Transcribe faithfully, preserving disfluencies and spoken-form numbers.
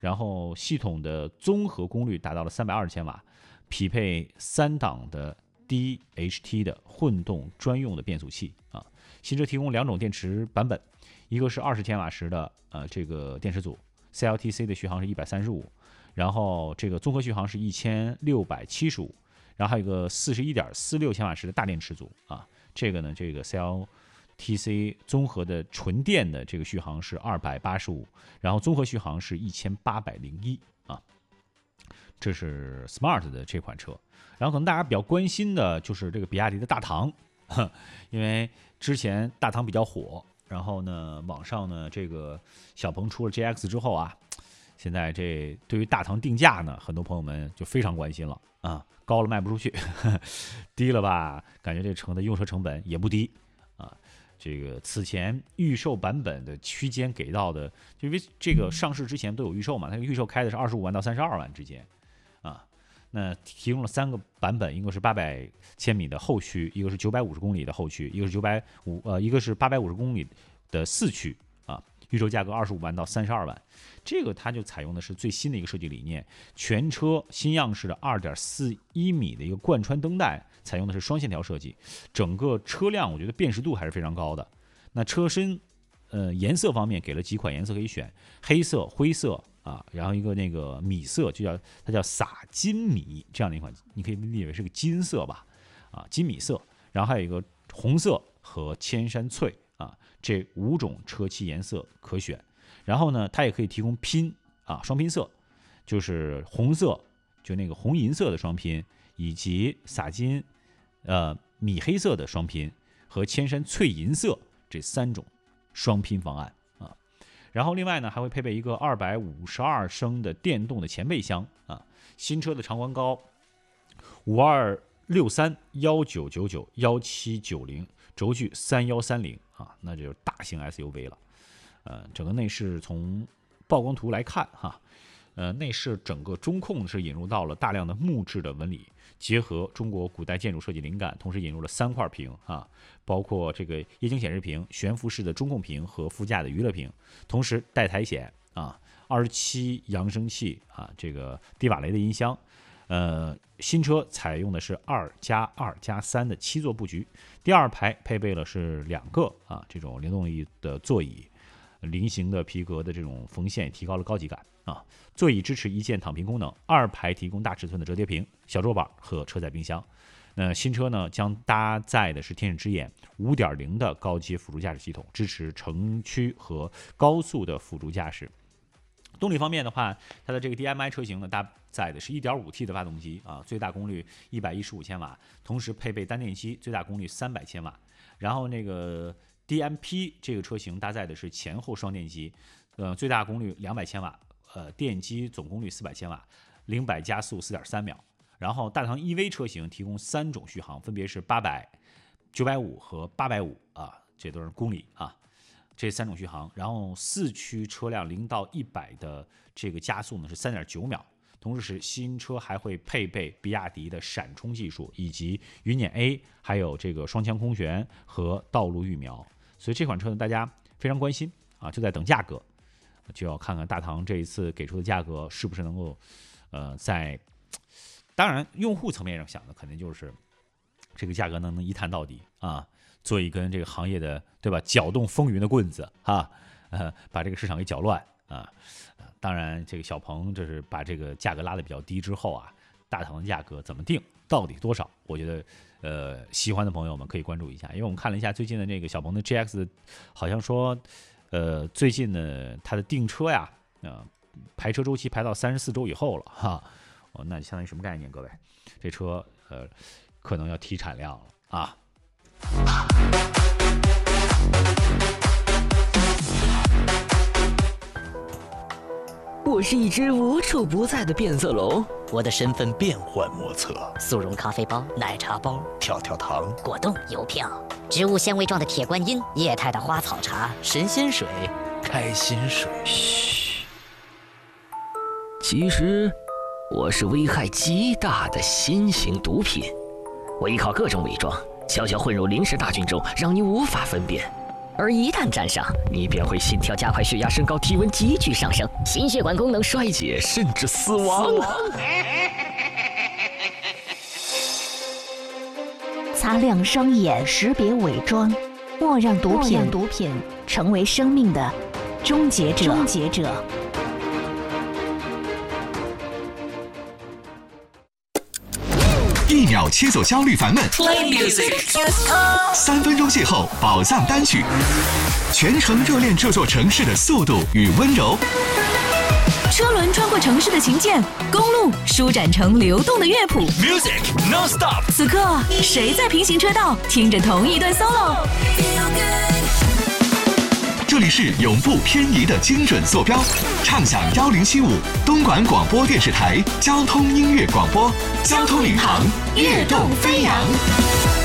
然后系统的综合功率达到了三百二十千瓦，匹配三档的 D H T 的混动专用的变速器啊。新车提供两种电池版本，一个是二十千瓦时的呃这个电池组 ，C L T C 的续航是一百三十五，然后这个综合续航是一千六百七十五，然后还有一个四十一点四六千瓦时的大电池组啊。这个呢，这个 C L T C 综合的纯电的这个续航是二百八十五，然后综合续航是一千八百零一啊。这是 Smart 的这款车，然后可能大家比较关心的就是这个比亚迪的大唐，因为之前大唐比较火，然后呢，网上呢这个小鹏出了 J X 之后啊，现在这对于大唐定价呢，很多朋友们就非常关心了啊，高了卖不出去，低了吧，感觉这成的用车成本也不低啊。这个此前预售版本的区间给到的，就因为这个上市之前都有预售嘛，它预售开的是二十五万到三十二万之间啊。那提供了三个版本，一个是八百千米的后驱，一个是九百五十公里的后驱，一个是九百五呃，一个是八百五十公里的四驱啊。预售价格二十五万到三十二万，这个它就采用的是最新的一个设计理念，全车新样式的二点四一米的一个贯穿灯带，采用的是双线条设计，整个车辆我觉得辨识度还是非常高的。那车身呃颜色方面给了几款颜色可以选，黑色、灰色啊，然后一个那个米色，就叫它叫洒金米这样的一款，你可以理解为是个金色吧，啊金米色，然后还有一个红色和千山翠啊，这五种车漆颜色可选。然后呢，它也可以提供拼啊双拼色，就是红色就那个红银色的双拼，以及洒金呃米黑色的双拼和千山翠银色这三种双拼方案啊。然后另外呢，还会配备一个二百五十二升的电动的前备箱啊。新车的长宽高五二六三幺九九九幺七九零，轴距三一三零啊，那就是大型 S U V 了。呃，整个内饰从曝光图来看哈，呃，内饰整个中控是引入到了大量的木质的纹理，结合中国古代建筑设计灵感，同时引入了三块屏啊，包括这个液晶显示屏、悬浮式的中控屏和副驾的娱乐屏，同时带苔藓啊，二十七扬声器啊，这个迪瓦雷的音箱。呃，新车采用的是二加二加三的七座布局，第二排配备了是两个啊这种灵动力的座椅，菱形的皮革的这种缝线提高了高级感啊。座椅支持一键躺平功能，二排提供大尺寸的折叠屏、小桌板和车载冰箱。那新车呢将搭载的是天使之眼 五点零 的高阶辅助驾驶系统，支持城区和高速的辅助驾驶。动力方面的话，它的这个 D M I 车型呢搭载的是 一点五 T 的发动机啊，最大功率一百一十五千瓦，同时配备单电机，最大功率三百千瓦。然后那个 D M P 这个车型搭载的是前后双电机，呃，最大功率两百千瓦，呃，电机总功率四百千瓦，零百加速四点三秒。然后大唐 E V 车型提供三种续航，分别是八百、九百五和八百五啊，这都是公里啊。这三种续航，然后四驱车辆零到一百的这个加速呢是三点九秒，同时是新车还会配备比亚迪的闪充技术，以及云辇 A， 还有这个双腔空悬和道路预瞄，所以这款车呢大家非常关心啊，就在等价格，就要看看大唐这一次给出的价格是不是能够，呃，在当然用户层面上想的肯定就是这个价格能能一探到底啊。做一根这个行业的对吧，搅动风云的棍子哈，呃，把这个市场给搅乱啊。当然，这个小鹏这是把这个价格拉得比较低之后啊，大唐的价格怎么定，到底多少？我觉得呃，喜欢的朋友们可以关注一下，因为我们看了一下最近的那个小鹏的 G X， 好像说呃，最近呢它的订车呀，呃，排车周期排到三十四周以后了哈。哦，那相当于什么概念？各位，这车呃可能要提产量了啊。 我是一只无处不在的变色龙， 我的身份变幻莫测，速溶咖啡包、奶茶包、跳跳糖、 果冻、邮票、植物纤维状的铁观音、液态的花草茶、 神仙水、开心水。 嘘，其实我是危害极大的新型毒品，我依靠各种伪装，悄悄混入临时大军中，让你无法分辨。 而一旦沾上，你便会心跳加快、血压升高、体温急剧上升、心血管功能衰竭，甚至死亡。死亡擦亮双眼，识别伪装，莫让毒品毒品成为生命的终结者。终结者。 一秒切走焦虑烦闷， Play music， 三分钟邂逅宝藏单曲，全程热恋这座城市的速度与温柔。 车轮穿过城市的琴键，公路舒展成流动的乐谱。 Music non stop。 此刻，谁在平行车道听着同一段 solo？ 这里是永不偏移的精准坐标，畅享幺零七五东莞广播电视台交通音乐广播，交通领航，跃动飞扬。